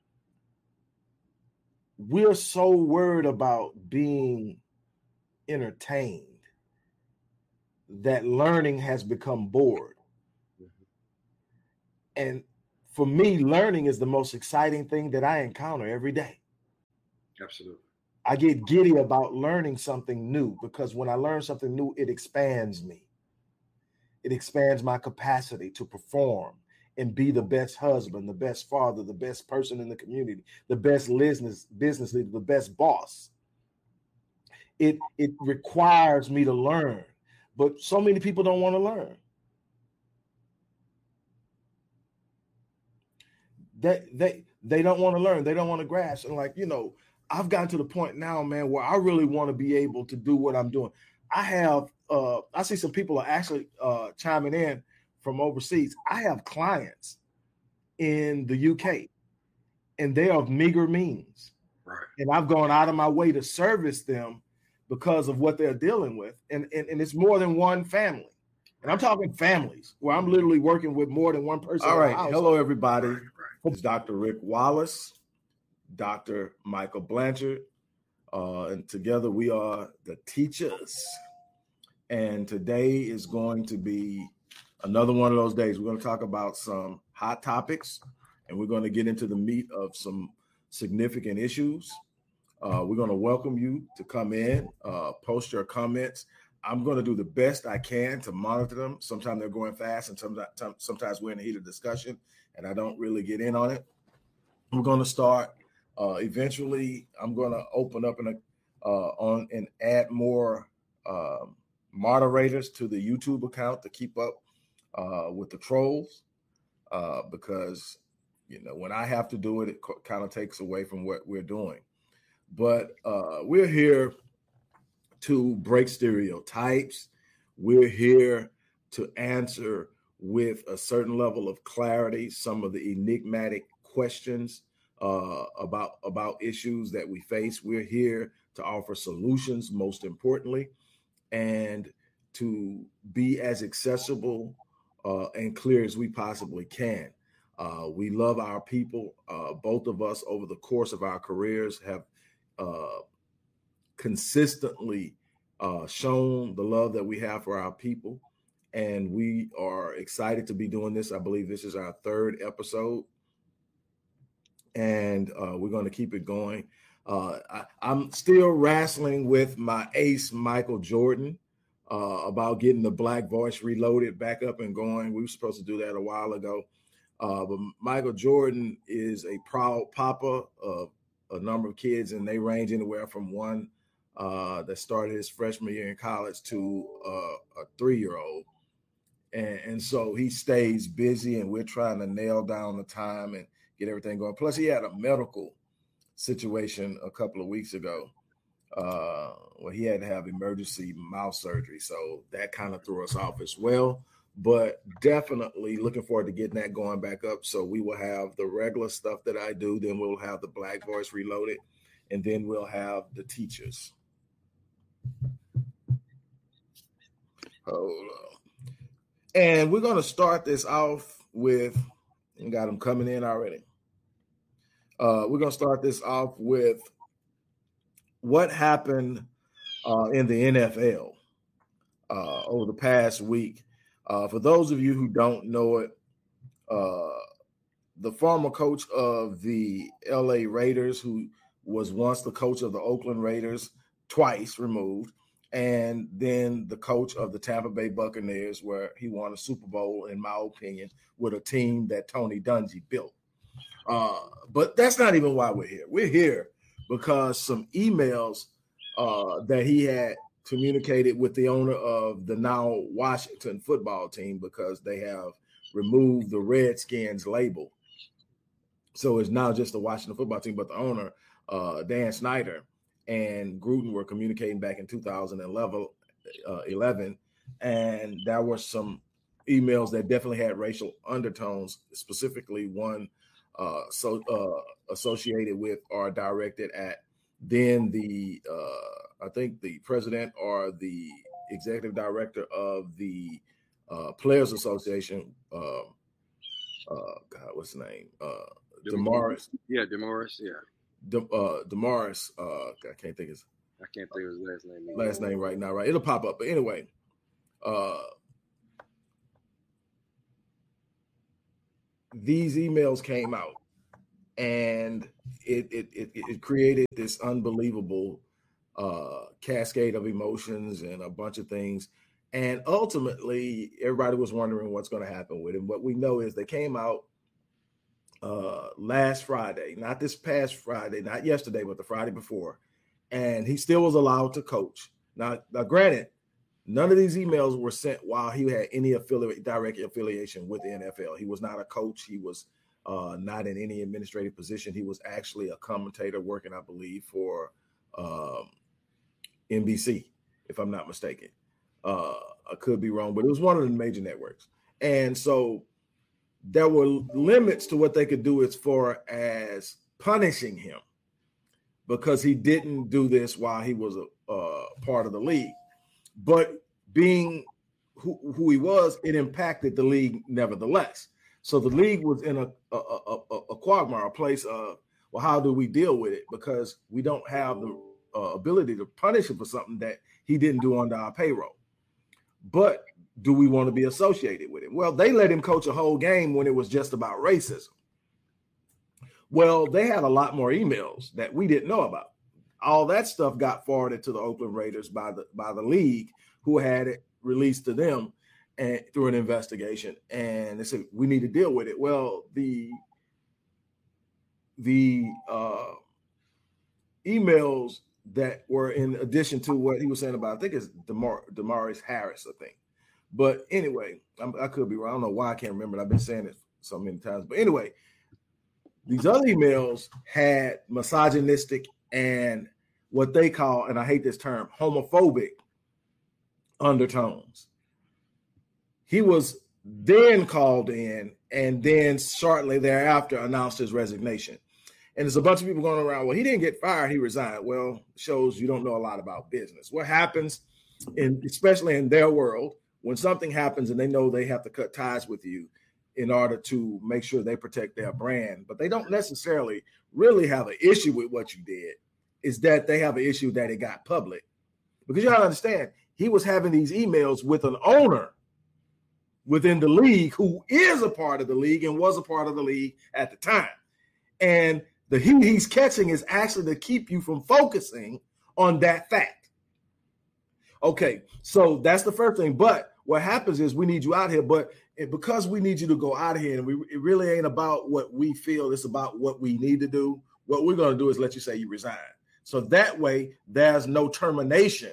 we're so worried about being entertained that learning has become bored. Mm-hmm. And for me, learning is the most exciting thing that I encounter every day. Absolutely. I get giddy about learning something new because when I learn something new, it expands me. It expands my capacity to perform and be the best husband, the best father, the best person in the community, the best business business leader, the best boss. It it requires me to learn, but so many people don't want to learn. They they they don't want to learn. They don't want to grasp. And like, you know, I've gotten to the point now, man, where I really want to be able to do what I'm doing. I have uh I see some people are actually uh chiming in from overseas. I have clients in the U K and they are of meager means. Right. And I've gone out of my way to service them because of what they're dealing with. And, and, and it's more than one family. And I'm talking families where I'm literally working with more than one person. All right. Hello, everybody. Right, right. It's Doctor Rick Wallace, Doctor Michael Blanchard. Uh, and together we are the teachers. And today is going to be another one of those days. We're going to talk about some hot topics, and we're going to get into the meat of some significant issues. Uh, we're going to welcome you to come in, uh, post your comments. I'm going to do the best I can to monitor them. Sometimes they're going fast, and sometimes, sometimes we're in the heat of discussion, and I don't really get in on it. We're going to start. Uh, eventually, I'm going to open up and uh, on and add more um, moderators to the YouTube account to keep up uh, with the trolls, uh, because you know when I have to do it, it co- kind of takes away from what we're doing. But uh, we're here to break stereotypes. We're here to answer with a certain level of clarity some of the enigmatic questions uh, about, about issues that we face. We're here to offer solutions, most importantly, and to be as accessible uh, and clear as we possibly can. Uh, we love our people. Uh, both of us over the course of our careers have uh, consistently uh, shown the love that we have for our people. And we are excited to be doing this. I believe this is our third episode. And uh, we're going to keep it going. Uh, I, I'm still wrestling with my ace, Michael Jordan, uh, about getting the Black Voice Reloaded back up and going. We were supposed to do that a while ago. Uh, but Michael Jordan is a proud papa of a number of kids, and they range anywhere from one uh, that started his freshman year in college to uh, a three-year-old. And, and so he stays busy, and we're trying to nail down the time and get everything going. Plus, he had a medical situation a couple of weeks ago uh, where he had to have emergency mouth surgery. So that kind of threw us off as well. But definitely looking forward to getting that going back up. So we will have the regular stuff that I do. Then we'll have the Black Voice Reloaded. And then we'll have the teachers. Hold on. And we're going to start this off with, and got them coming in already. Uh, we're going to start this off with what happened uh, in the N F L uh, over the past week. Uh, for those of you who don't know it, uh, the former coach of the L A Raiders, who was once the coach of the Oakland Raiders, twice removed, and then the coach of the Tampa Bay Buccaneers, where he won a Super Bowl, in my opinion, with a team that Tony Dungy built. Uh, but that's not even why we're here. We're here because some emails uh, that he had communicated with the owner of the now Washington football team, because they have removed the Redskins label. So it's now just the Washington football team, but the owner, uh, Dan Snyder, and Gruden were communicating back in two thousand eleven, uh, eleven, and there were some emails that definitely had racial undertones, specifically one uh, so uh, associated with or directed at then the uh, I think the president or the executive director of the uh, Players Association. Uh, uh, God, what's the name? Uh, DeMaurice. Yeah, DeMaurice. Yeah. De, uh, Demaris. Uh, I can't think his. I can't think of his last name. Either. Last name right now, right? It'll pop up. But anyway, uh, these emails came out, and it it it, it created this unbelievable uh, cascade of emotions and a bunch of things. And ultimately, everybody was wondering what's going to happen with him. What we know is they came out uh, last Friday, not this past Friday, not yesterday, but the Friday before. And he still was allowed to coach. Now, now granted, none of these emails were sent while he had any affiliate, direct affiliation with the N F L. He was not a coach. He was uh, not in any administrative position. He was actually a commentator working, I believe, for um, N B C, if I'm not mistaken. Uh, I could be wrong, but it was one of the major networks. And so there were limits to what they could do as far as punishing him because he didn't do this while he was a uh, part of the league. But being who, who he was, it impacted the league nevertheless. So the league was in a, a, a, a quagmire, a place of, well, how do we deal with it? Because we don't have the uh, ability to punish him for something that he didn't do under our payroll. But do we want to be associated with him? Well, they let him coach a whole game when it was just about racism. Well, they had a lot more emails that we didn't know about. All that stuff got forwarded to the Oakland Raiders by the by the league, who had it released to them and through an investigation. And they said, we need to deal with it. Well, the the uh, emails that were in addition to what he was saying about, I think it's Demar, Demaris Harris, I think. But anyway, I'm, I could be wrong. I don't know why I can't remember it. I've been saying it so many times. But anyway, these other emails had misogynistic and what they call, and I hate this term, homophobic undertones. He was then called in and then shortly thereafter announced his resignation. And there's a bunch of people going around, well, he didn't get fired, he resigned. Well, shows you don't know a lot about business. What happens, in, especially in their world, when something happens and they know they have to cut ties with you in order to make sure they protect their brand, but they don't necessarily really have an issue with what you did, is that they have an issue that it got public. Because you got to understand, he was having these emails with an owner within the league who is a part of the league and was a part of the league at the time. And the heat he's catching is actually to keep you from focusing on that fact. Okay, so that's the first thing. But what happens is we need you out here. But it, because we need you to go out here, and we, it really ain't about what we feel. It's about what we need to do. What we're going to do is let you say you resign. So that way, there's no termination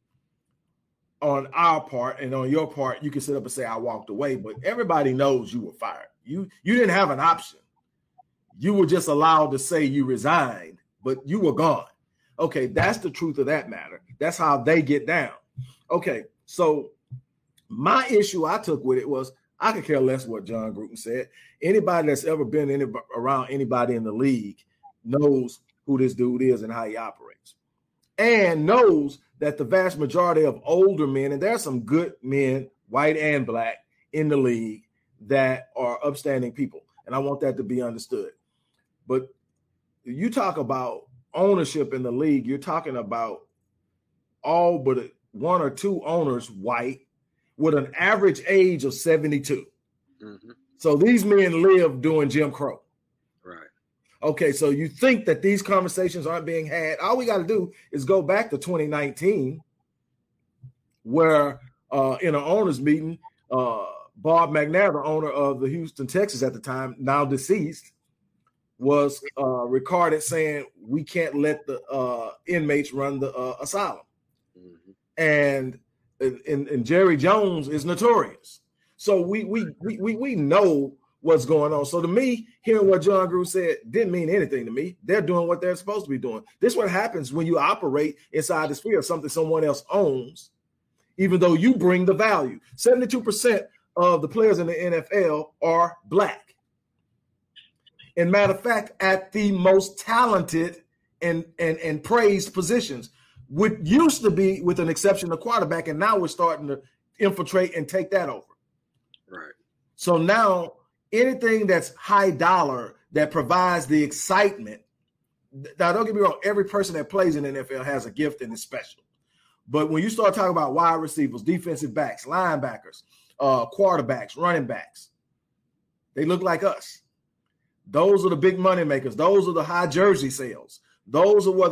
on our part, and on your part, you can sit up and say, I walked away. But everybody knows you were fired. You, you didn't have an option. You were just allowed to say you resigned, but you were gone. Okay, that's the truth of that matter. That's how they get down. Okay, so my issue I took with it was I could care less what Jon Gruden said. Anybody that's ever been any, around anybody in the league knows who this dude is and how he operates, and knows that the vast majority of older men, and there are some good men, white and black, in the league that are upstanding people, and I want that to be understood. But you talk about ownership in the league, you're talking about all but one or two owners white with an average age of seventy-two. Mm-hmm. So these men live doing Jim Crow. Right. Okay, so you think that these conversations aren't being had. All we got to do is go back to twenty nineteen, where uh, in an owners meeting, uh, Bob McNabb, the owner of the Houston Texans at the time, now deceased, was uh, recorded saying, we can't let the uh, inmates run the uh, asylum. Mm-hmm. And, and and Jerry Jones is notorious. So we, we we we we know what's going on. So to me, hearing what Jon Gruden said didn't mean anything to me. They're doing what they're supposed to be doing. This is what happens when you operate inside the sphere of something someone else owns, even though you bring the value. seventy-two percent of the players in the N F L are black. And matter of fact, at the most talented and, and, and praised positions, which used to be with an exception of quarterback, and now we're starting to infiltrate and take that over. Right. So now anything that's high dollar that provides the excitement now don't get me wrong, every person that plays in the N F L has a gift and is special. But when you start talking about wide receivers, defensive backs, linebackers, uh, quarterbacks, running backs, they look like us. Those are the big money makers. Those are the high jersey sales. Those are where the